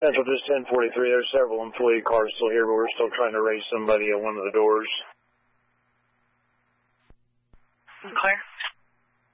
Central just 1043. There's several employee cars still here, but we're still trying to raise somebody at one of the doors. Clear.